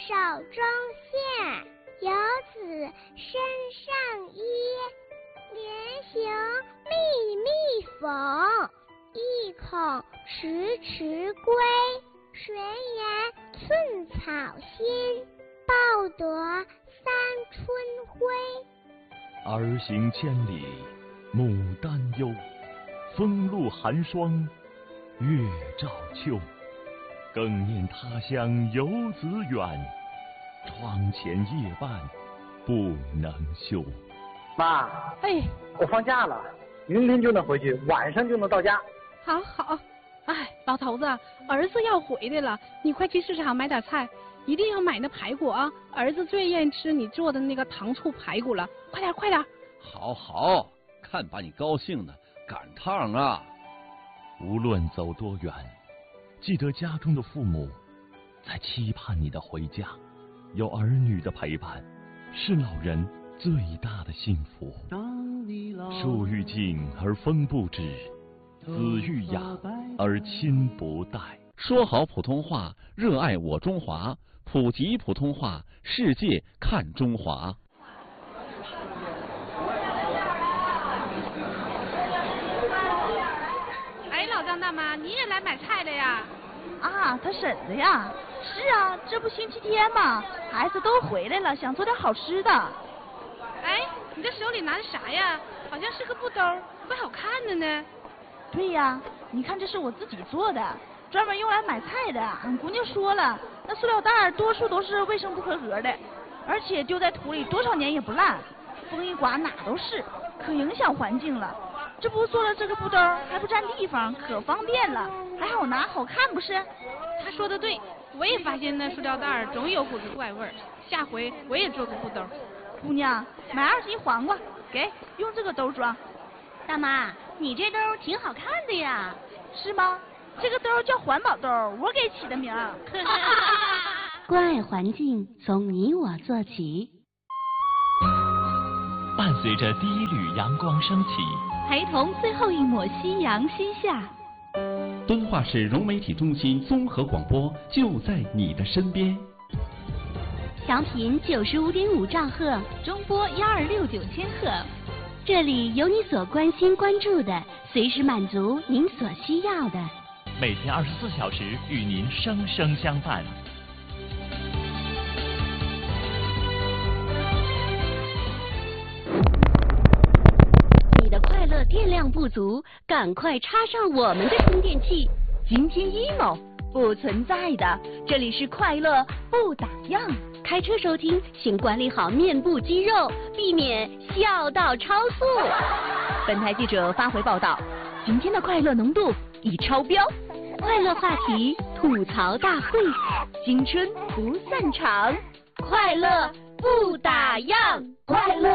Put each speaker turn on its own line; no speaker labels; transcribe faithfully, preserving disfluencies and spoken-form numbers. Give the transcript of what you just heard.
手中线，游子身上衣。连行密密缝，意恐迟迟归。谁言寸草心，报得三春晖。
儿行千里母担忧，风露寒霜月照秋。更念他乡游子远，窗前夜半不能休。
妈，
哎，
我放假了，明天就能回去，晚上就能到家。
好好，哎，老头子，儿子要回来了，你快去市场买点菜，一定要买那排骨啊！儿子最愿意吃你做的那个糖醋排骨了，快点快点！
好好，看把你高兴的，赶趟啊！
无论走多远，记得家中的父母在期盼你的回家，有儿女的陪伴，是老人最大的幸福。树欲静而风不止，子欲养而亲不待。
说好普通话，热爱我中华，普及普通话，世界看中华。
哎，老张大妈，你也来买菜了呀？
啊，他婶子呀。是啊，这不星期天嘛，孩子都回来了，想做点好吃的。
哎，你这手里拿的啥呀？好像是个布兜，怪好看的呢。
对呀，你看这是我自己做的，专门用来买菜的。俺姑娘说了，那塑料袋多数都是卫生不合格的，而且丢在土里多少年也不烂，风一刮哪都是，可影响环境了。这不做了这个布兜还不占地方，可方便了，还好拿好看不是？
他说的对，我也发现那塑料袋总有股子怪味儿，下回我也做个布兜。
姑娘，买二斤黄瓜，给用这个兜装。
大妈，你这兜挺好看的呀。
是吗？这个兜叫环保兜，我给起的名儿。
关爱环境，从你我做起。
伴随着第一缕阳光升起，
陪同最后一抹夕阳西下。
敦化市融媒体中心综合广播就在你的身边。
调频九十五点五兆赫，
中波幺二六九千赫。
这里有你所关心关注的，随时满足您所需要的。
每天二十四小时与您生生相伴。
你的快乐电量不足，赶快插上我们的充电器。
今天 emo 不存在的，这里是快乐不打烊。
开车收听，请管理好面部肌肉，避免笑到超速。
本台记者发回报道，今天的快乐浓度已超标。
快乐话题吐槽大会，
青春不散场，
快乐不打烊，
快乐